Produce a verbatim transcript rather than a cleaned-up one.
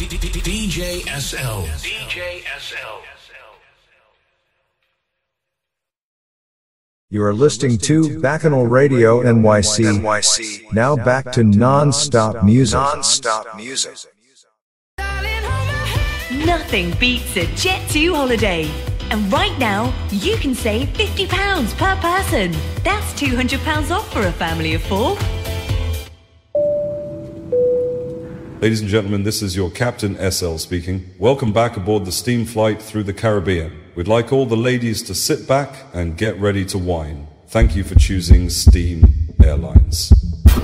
D J S L. D J S L. You are listening to Bacchanal Radio N Y C. Now back to non-stop music. Non-stop music. Nothing beats a Jet two holiday. And right now, you can save fifty pounds per person. That's two hundred pounds off for a family of four. Ladies and gentlemen, this is your Captain S L speaking. Welcome back aboard the steam flight through the Caribbean. We'd like all the ladies to sit back and get ready to wine. Thank you for choosing Steam Airlines.